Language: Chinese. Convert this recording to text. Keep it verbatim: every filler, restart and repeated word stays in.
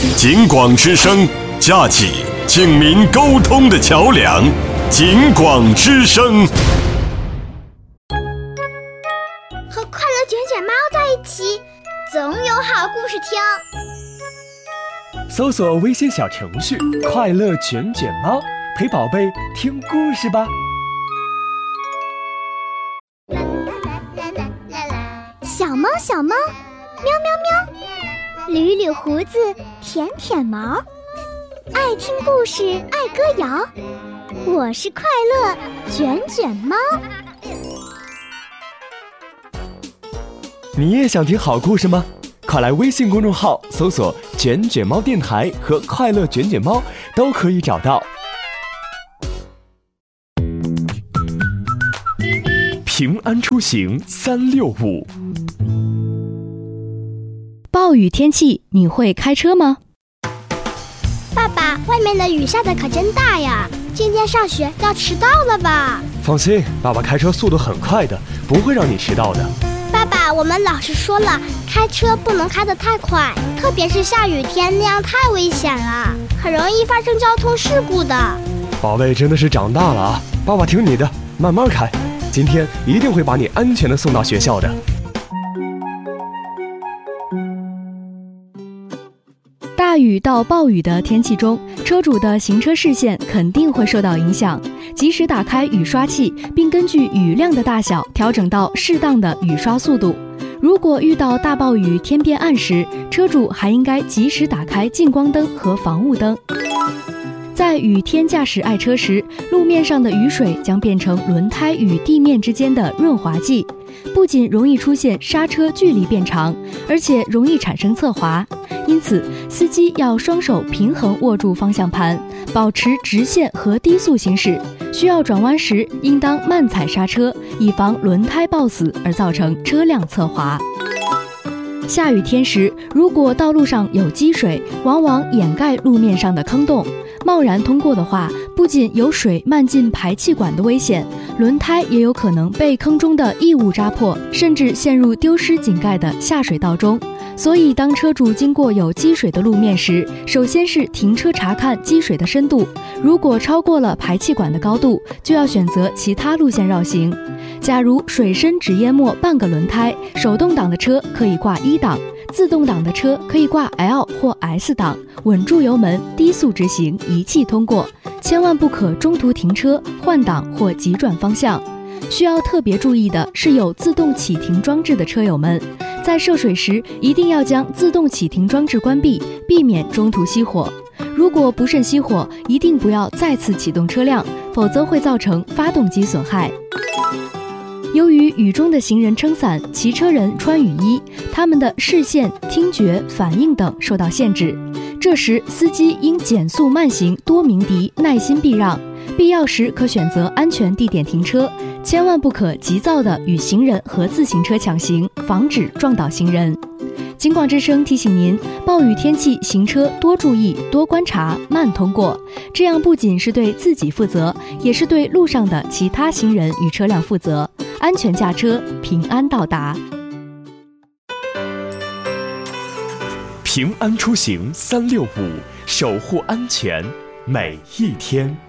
警广之声，架起警民沟通的桥梁。警广之声， 和快乐卷卷猫在一起，总有好故事听。 搜索微信小程序“快乐卷卷猫”，陪宝贝听故事吧。 小猫小猫，喵喵喵，捋捋胡子，舔舔毛，爱听故事，爱歌谣。我是快乐卷卷猫。 你也想听好故事吗？快来微信公众号搜索“卷卷猫电台”和“快乐卷卷猫”，都可以找到。平安出行三六五。 暴雨天气，你会开车吗？ 爸爸，外面的雨下得可真大呀，今天上学要迟到了吧？ 放心，爸爸开车速度很快的，不会让你迟到的。 爸爸，我们老师说了，开车不能开得太快，特别是下雨天，那样太危险了，很容易发生交通事故的。 宝贝真的是长大了啊，爸爸听你的，慢慢开，今天一定会把你安全的送到学校的。 大雨到暴雨的天气中，车主的行车视线肯定会受到影响。及时打开雨刷器，并根据雨量的大小调整到适当的雨刷速度。如果遇到大暴雨天变暗时，车主还应该及时打开近光灯和防雾灯。在雨天驾驶爱车时，路面上的雨水将变成轮胎与地面之间的润滑剂，不仅容易出现刹车距离变长，而且容易产生侧滑。因此，司机要双手平衡握住方向盘，保持直线和低速行驶。需要转弯时，应当慢踩刹车，以防轮胎抱死而造成车辆侧滑。下雨天时，如果道路上有积水，往往掩盖路面上的坑洞，贸然通过的话，不仅有水漫进排气管的危险，轮胎也有可能被坑中的异物扎破，甚至陷入丢失井盖的下水道中。所以当车主经过有积水的路面时，首先是停车查看积水的深度，如果超过了排气管的高度，就要选择其他路线绕行。假如水深只淹没半个轮胎，手动挡的车可以挂一档，自动挡的车可以挂 L 或 S 档，稳住油门，低速直行，一气通过，千万不可中途停车换挡或急转方向。需要特别注意的是，有自动启停装置的车友们，在涉水时一定要将自动启停装置关闭，避免中途熄火。如果不慎熄火，一定不要再次启动车辆，否则会造成发动机损害。由于雨中的行人撑伞，骑车人穿雨衣，他们的视线、听觉、反应等受到限制。这时，司机应减速慢行，多鸣笛，耐心避让，必要时可选择安全地点停车，千万不可急躁地与行人和自行车抢行，防止撞倒行人。警广之声提醒您，暴雨天气行车多注意、多观察、慢通过，这样不仅是对自己负责，也是对路上的其他行人与车辆负责。安全驾车，平安到达。 平安出行三六五，守护安全每一天。